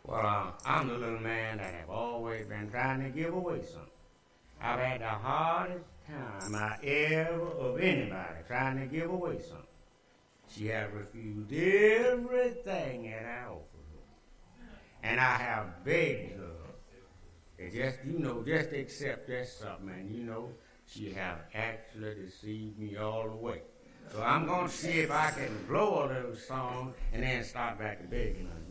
I'm the little man that have always been trying to give away something. I've had the hardest time I ever of anybody trying to give away something. She has refused everything that I offered her. And I have begged her to just accept that something. And she have actually deceived me all the way. So I'm going to see if I can blow a little song and then start back to begging her.